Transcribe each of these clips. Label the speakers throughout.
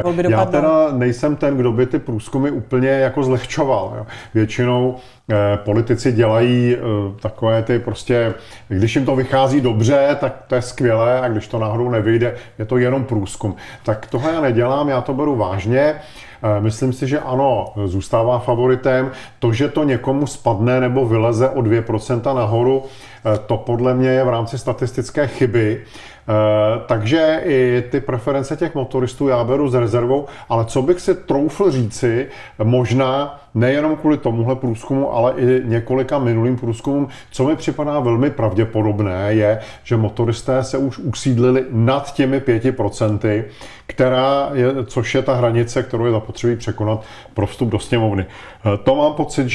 Speaker 1: volby dopadnou.
Speaker 2: Já teda nejsem ten, kdo by ty průzkumy úplně jako zlehčoval. Jo. Většinou politici dělají takové ty prostě, když jim to vychází dobře, tak to je skvělé, a když to náhodou nevyjde, je to jenom průzkum. Tak tohle já nedělám, já to beru vážně. Myslím si, že ano, zůstává favoritem. To, že to někomu spadne nebo vyleze o 2% nahoru, to podle mě je v rámci statistické chyby. Takže i ty preference těch motoristů já beru s rezervou, ale co bych si troufl říci, možná nejenom kvůli tomuhle průzkumu, ale i několika minulým průzkumům, co mi připadá velmi pravděpodobné, je, že motoristé se už usídlili nad těmi 5%, což je ta hranice, kterou je zapotřebí překonat pro vstup do sněmovny. To mám pocit,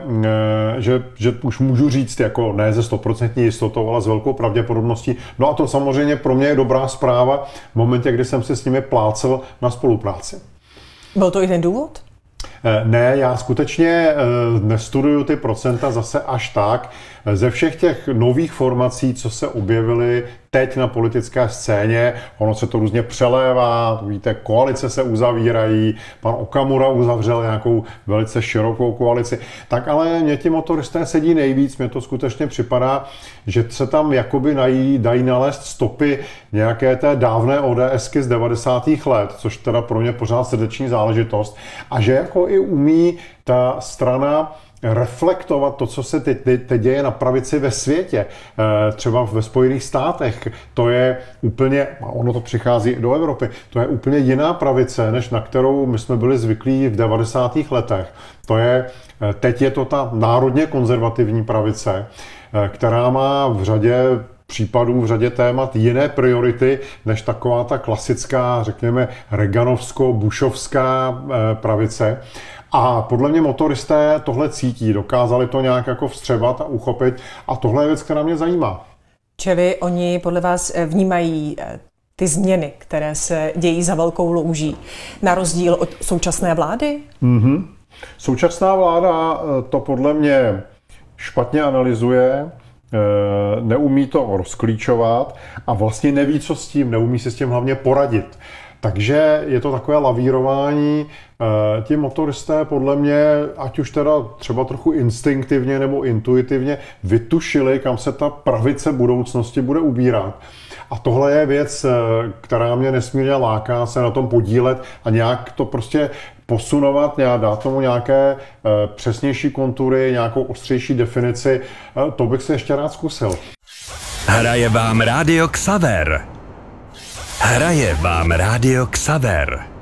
Speaker 2: že už můžu říct, jako ne ze 100% jistotou, ale s velkou pravděpodobností. No a to samozřejmě pro mě je dobrá zpráva v momentě, kdy jsem si s nimi plácel na spolupráci.
Speaker 1: Byl to i ten důvod?
Speaker 2: Ne, já skutečně nestuduju ty procenta zase až tak. Ze všech těch nových formací, co se objevily teď na politické scéně, ono se to různě přelévá, víte, koalice se uzavírají, pan Okamura uzavřel nějakou velice širokou koalici, tak ale mě ti motoristé sedí nejvíc, mně to skutečně připadá, že se tam jakoby dají nalézt stopy nějaké té dávné ODSky z 90. let, což teda pro mě pořád srdeční záležitost, a že jako i umí ta strana reflektovat to, co se teď děje na pravici ve světě, třeba ve Spojených státech. To je úplně, ono to přichází i do Evropy, to je úplně jiná pravice, než na kterou my jsme byli zvyklí v 90. letech. Teď je to ta národně konzervativní pravice, která má v řadě případů, v řadě témat jiné priority, než taková ta klasická, řekněme, reganovsko-bushovská pravice. A podle mě motoristé tohle cítí, dokázali to nějak jako vstřebat a uchopit, a tohle je věc, která mě zajímá.
Speaker 1: Čili oni podle vás vnímají ty změny, které se dějí za velkou louží, na rozdíl od současné vlády? Mm-hmm.
Speaker 2: Současná vláda to podle mě špatně analyzuje, neumí to rozklíčovat a vlastně neví, co s tím, neumí si s tím hlavně poradit. Takže je to takové lavírování. Ti motoristé podle mě, ať už teda třeba trochu instinktivně nebo intuitivně, vytušili, kam se ta pravice budoucnosti bude ubírat. A tohle je věc, která mě nesmírně láká se na tom podílet a nějak to prostě posunovat, dát tomu nějaké přesnější kontury, nějakou ostřejší definici. To bych se ještě rád zkusil.
Speaker 3: Hraje vám Rádio Xaver. Hraje vám Rádio Xaver.